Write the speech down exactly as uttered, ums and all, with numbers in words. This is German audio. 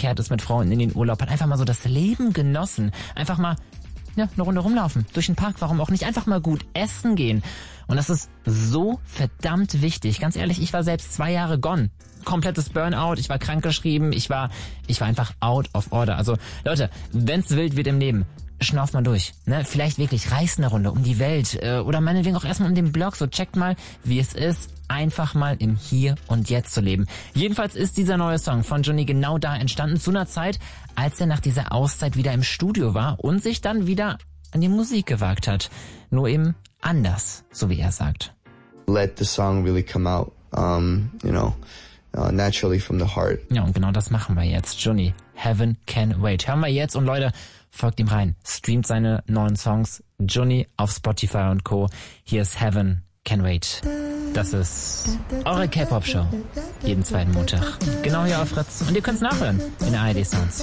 zurückgekehrt ist mit Freunden in den Urlaub, hat einfach mal so das Leben genossen. Einfach mal ja, eine Runde rumlaufen, durch den Park, warum auch nicht, einfach mal gut essen gehen. Und das ist so verdammt wichtig. Ganz ehrlich, ich war selbst zwei Jahre gone. Komplettes Burnout, ich war krankgeschrieben, ich war, ich war einfach out of order. Also Leute, wenn's wild wird im Leben, schnauft mal durch. Ne? Vielleicht wirklich reist eine Runde um die Welt äh, oder meinetwegen auch erstmal um den Blog. So checkt mal, wie es ist, einfach mal im Hier und Jetzt zu leben. Jedenfalls ist dieser neue Song von Johnny genau da entstanden, zu einer Zeit, als er nach dieser Auszeit wieder im Studio war und sich dann wieder an die Musik gewagt hat. Nur eben anders, so wie er sagt. Let the song really come out, um, you know, uh, naturally from the heart. Ja, und genau das machen wir jetzt. Johnny, Heaven Can Wait. Hören wir jetzt und Leute, folgt ihm rein. Streamt seine neuen Songs. Johnny auf Spotify und Co. Hier ist Heaven Can Wait. Das ist eure K-Pop-Show. Jeden zweiten Montag. Genau hier auf Fritz. Und ihr könnt's nachhören in der A R D Sounds.